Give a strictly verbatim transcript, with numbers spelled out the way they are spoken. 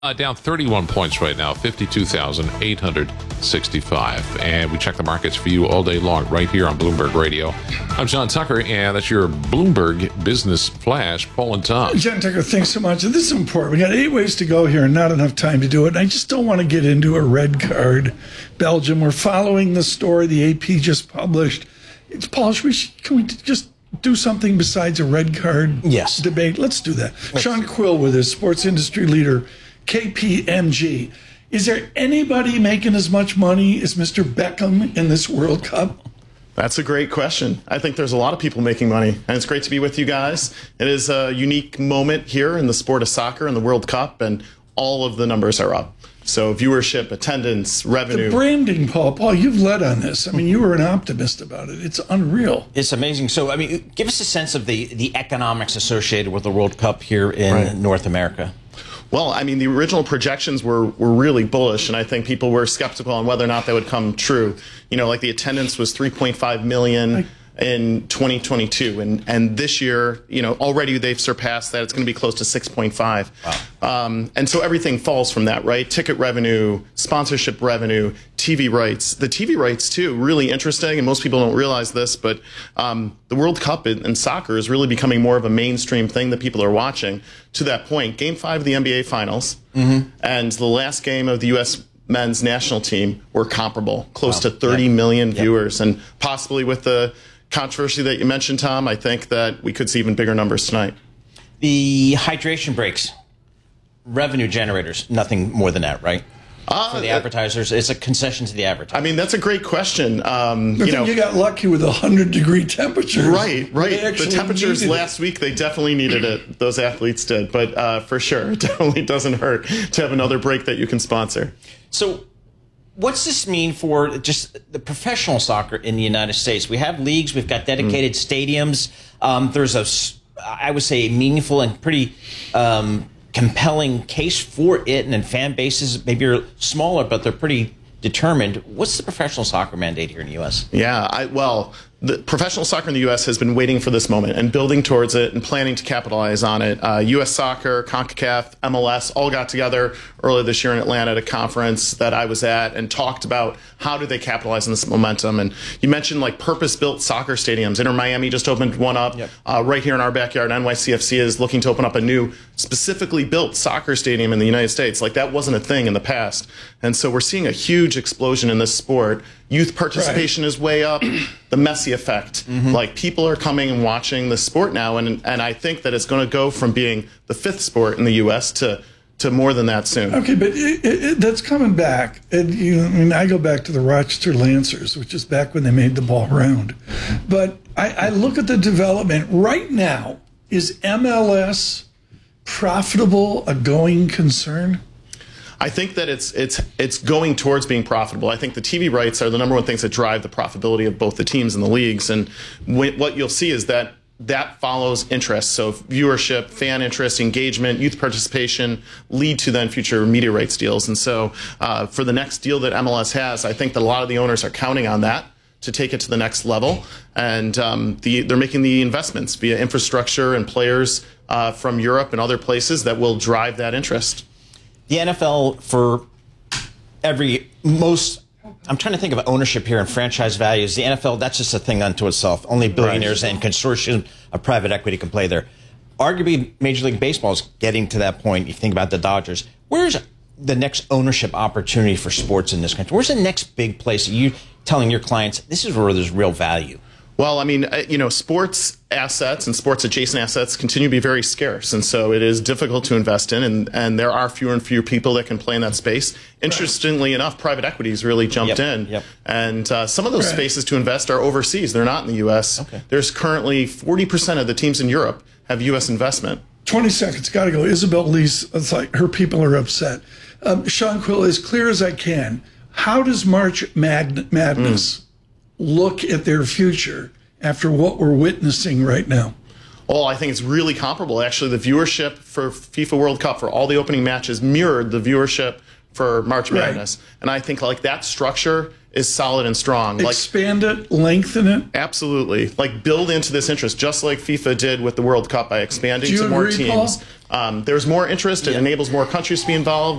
Uh, down thirty-one points right now, fifty-two thousand eight hundred sixty-five. And we check the markets for you all day long right here on Bloomberg Radio. I'm John Tucker, and that's your Bloomberg Business Flash. Paul and Tom. John Tucker, thanks so much. This is important. We got eight ways to go here and not enough time to do it. And I just don't want to get into a red card. Belgium, we're following the story the A P just published. It's Paul, should we, can we just do something besides a red card yes. debate? Let's do that. Let's Sean Quill with his sports industry leader, K P M G. Is there anybody making as much money as Mister Beckham in this World Cup? That's a great question. I think there's a lot of people making money, and it's great to be with you guys. It is a unique moment here in the sport of soccer and the World Cup, and all of the numbers are up. So viewership, attendance, revenue. The branding, Paul. Paul, you've led on this. I mean, you were an optimist about it. It's unreal. It's amazing. So, I mean, give us a sense of the, the economics associated with the World Cup here in right. North America. Well, I mean, the original projections were, were really bullish, and I think people were skeptical on whether or not they would come true. You know, like the attendance was three point five million I in twenty twenty-two, and, and this year, you know, already they've surpassed that. It's going to be close to six point five. Wow. Um, and so everything falls from that, right? Ticket revenue, sponsorship revenue, T V rights. The T V rights, too, really interesting, and most people don't realize this, but um, the World Cup in, in soccer is really becoming more of a mainstream thing that people are watching. To that point, Game five of the N B A Finals mm-hmm. and the last game of the U S men's national team were comparable, close wow. to thirty yeah. million yep. viewers, and possibly with the controversy that you mentioned, Tom, I think that we could see even bigger numbers tonight. The hydration breaks, revenue generators, nothing more than that, right? Uh, For the advertisers, it's a concession to the advertiser. I mean, that's a great question. Um, you you know, know, you got lucky with a hundred degree temperatures. Right, right. The temperatures last it. week, they definitely needed it. Those athletes did, but uh, for sure, it definitely doesn't hurt to have another break that you can sponsor. So, what's this mean for just the professional soccer in the United States? We have leagues, we've got dedicated mm. stadiums. Um, there's a, I would say, a meaningful and pretty um, compelling case for it, and then fan bases maybe are smaller, but they're pretty determined. What's the professional soccer mandate here in the U S? Yeah, I, well, the professional soccer in the U S has been waiting for this moment and building towards it and planning to capitalize on it. Uh, U S Soccer, CONCACAF, M L S all got together earlier this year in Atlanta at a conference that I was at and talked about how do they capitalize on this momentum. And you mentioned like purpose-built soccer stadiums. Inter Miami just opened one up yep. uh, right here in our backyard. N Y C F C is looking to open up a new specifically built soccer stadium in the United States. Like that wasn't a thing in the past. And so we're seeing a huge explosion in this sport. Youth participation right. is way up. The Messi effect. Mm-hmm. Like people are coming and watching the sport now, and and I think that it's going to go from being the fifth sport in the U S to to more than that soon. Okay, but it, it, that's coming back. And you know, I mean, I go back to the Rochester Lancers, which is back when they made the ball round. But I, I look at the development right now. Is M L S profitable, a going concern? I think that it's it's it's going towards being profitable. I think the T V rights are the number one things that drive the profitability of both the teams and the leagues. And w- what you'll see is that that follows interest. So viewership, fan interest, engagement, youth participation lead to then future media rights deals. And so uh, for the next deal that M L S has, I think that a lot of the owners are counting on that to take it to the next level. And um, the, they're making the investments via infrastructure and players uh, from Europe and other places that will drive that interest. The N F L, for every most, I'm trying to think of ownership here and franchise values. The N F L, that's just a thing unto itself. Only billionaires right. and consortium of private equity can play there. Arguably, Major League Baseball is getting to that point. You think about the Dodgers. Where's the next ownership opportunity for sports in this country? Where's the next big place that you telling your clients, this is where there's real value? Well, I mean, you know, sports assets and sports adjacent assets continue to be very scarce. And so it is difficult to invest in. And, and there are fewer and fewer people that can play in that space. Interestingly enough, private equity's really jumped yep, in. Yep. And uh, some of those right. spaces to invest are overseas. They're not in the U S. Okay. There's currently forty percent of the teams in Europe have U S investment. twenty seconds. Got to go. Isabel Lease, it's like her people are upset. Um, Sean Quill, as clear as I can, how does March Mad- Madness mm. look at their future after what we're witnessing right now? Oh, I think it's really comparable. Actually, the viewership for FIFA World Cup for all the opening matches mirrored the viewership for March Right. Madness. And I think like that structure is solid and strong. Like Expand it, lengthen it. absolutely, like build into this interest, just like FIFA did with the World Cup by expanding Do you to more agree, teams. Paul? Um, there's more interest. It enables more countries to be involved.